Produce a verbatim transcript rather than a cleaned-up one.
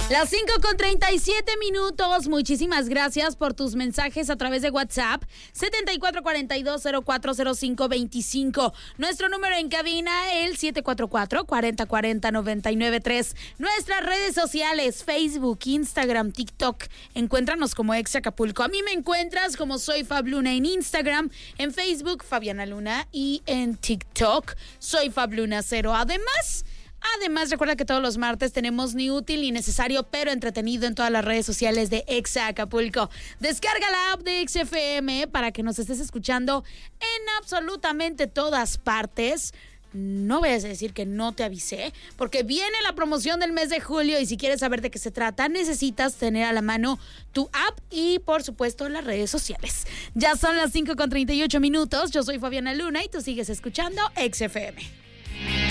Las cinco con treinta y siete minutos. Muchísimas gracias por tus mensajes a través de WhatsApp. setenta y cuatro cuarenta y dos cero cuatro cero cinco veinticinco. Nuestro número en cabina, el siete cuatro cuatro, cuarenta cuarenta, noventa y nueve tres. Nuestras redes sociales, Facebook, Instagram, TikTok. Encuéntranos como Ex Acapulco. A mí me encuentras como Soy Fab Luna en Instagram, en Facebook, Fabiana Luna, y en TikTok, Soy Fab Luna cero. Además... Además, recuerda que todos los martes tenemos ni útil ni necesario, pero entretenido en todas las redes sociales de Exa Acapulco. Descarga la app de X F M para que nos estés escuchando en absolutamente todas partes. No vayas a decir que no te avisé, porque viene la promoción del mes de julio y si quieres saber de qué se trata, necesitas tener a la mano tu app y, por supuesto, las redes sociales. Ya son las cinco con treinta y ocho minutos. Yo soy Fabiana Luna y tú sigues escuchando X F M.